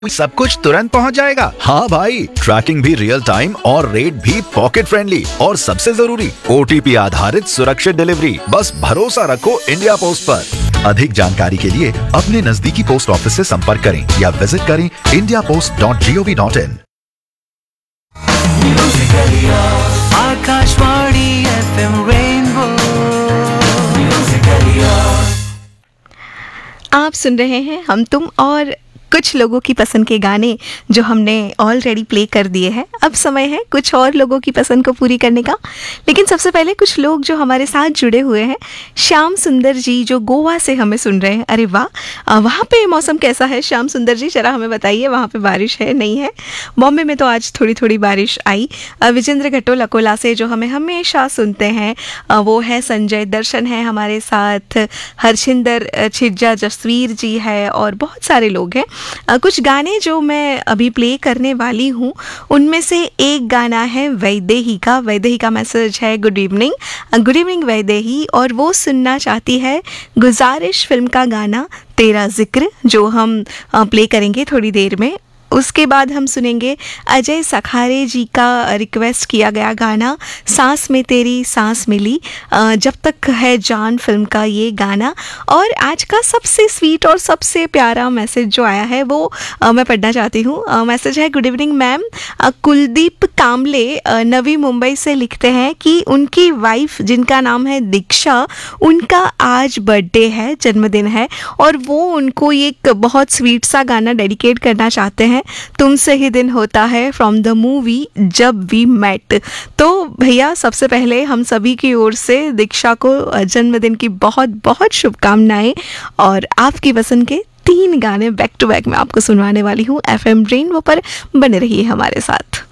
सब कुछ तुरंत पहुंच जाएगा। हाँ भाई, ट्रैकिंग भी रियल टाइम और रेट भी पॉकेट फ्रेंडली और सबसे जरूरी OTP आधारित सुरक्षित डिलीवरी। बस भरोसा रखो इंडिया पोस्ट पर। अधिक जानकारी के लिए अपने नजदीकी पोस्ट ऑफिस से संपर्क करें या विजिट करें indiapost.gov.in। Akashvani FM rainbow. आप सुन रहे हैं हम तुम और कुछ लोगों की पसंद के गाने जो हमने ऑलरेडी प्ले कर दिए हैं। अब समय है कुछ और लोगों की पसंद को पूरी करने का। लेकिन सबसे पहले कुछ लोग जो हमारे साथ जुड़े हुए हैं, श्याम सुंदर जी जो गोवा से हमें सुन रहे हैं। अरे वाह, वहाँ पे मौसम कैसा है श्याम सुंदर जी, जरा हमें बताइए। वहाँ पे बारिश है नहीं है? बॉम्बे में तो आज थोड़ी थोड़ी बारिश आई। विजेंद्र घटोल अकोला से जो हमें हमेशा सुनते हैं वो है संजय दर्शन है हमारे साथ, हरछिंदर छिज्जा जसवीर जी है और बहुत सारे लोग हैं। कुछ गाने जो मैं अभी प्ले करने वाली हूँ उनमें से एक गाना है वैदेही का। वैदेही का मैसेज है गुड इवनिंग वैदेही, और वो सुनना चाहती है गुजारिश फिल्म का गाना तेरा जिक्र, जो हम प्ले करेंगे थोड़ी देर में। उसके बाद हम सुनेंगे अजय सखारे जी का रिक्वेस्ट किया गया गाना सांस में तेरी सांस मिली, जब तक है जान फिल्म का ये गाना। और आज का सबसे स्वीट और सबसे प्यारा मैसेज जो आया है वो मैं पढ़ना चाहती हूँ। मैसेज है गुड इवनिंग मैम। कुलदीप कामले नवी मुंबई से लिखते हैं कि उनकी वाइफ जिनका नाम है दीक्षा, उनका आज बर्थडे है, जन्मदिन है, और वो उनको ये एक बहुत स्वीट सा गाना डेडिकेट करना चाहते हैं, तुमसे ही दिन होता है, फ्रॉम द मूवी जब वी मेट। तो भैया सबसे पहले हम सभी की ओर से दीक्षा को जन्मदिन की बहुत बहुत शुभकामनाएं, और आपकी पसंद के 3 गाने बैक टू बैक मैं आपको सुनवाने वाली हूँ FM रेनबो पर। बने रहिए हमारे साथ।